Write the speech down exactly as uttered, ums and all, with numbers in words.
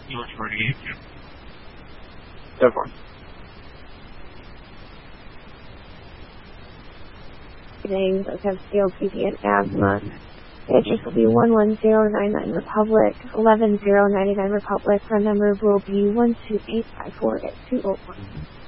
George forty-eight. Go for it. Things that have C O P D and asthma. The address will be one one zero nine nine Republic, eleven zero ninety-nine Republic. Our number will be one two eight five four eight two zero one.